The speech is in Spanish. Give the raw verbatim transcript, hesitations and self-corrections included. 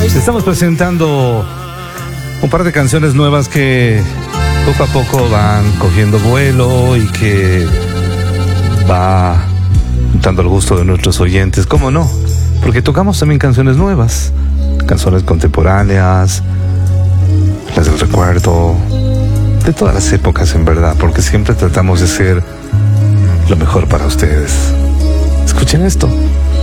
Estamos presentando un par de canciones nuevas que poco a poco van cogiendo vuelo y que va dando el gusto de nuestros oyentes. ¿Cómo no? Porque tocamos también canciones nuevas, canciones contemporáneas, las del recuerdo, de todas las épocas en verdad, porque siempre tratamos de ser lo mejor para ustedes. Escuchen esto.